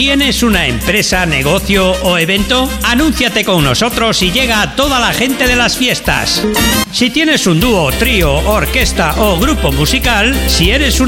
¿Tienes una empresa, negocio o evento? Anúnciate con nosotros y llega a toda la gente de las fiestas. Si tienes un dúo, trío, orquesta o grupo musical, si eres un